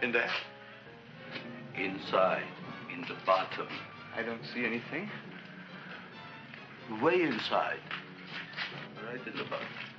In there? Inside, in the bottom. I don't see anything. Way inside. Right in the bottom.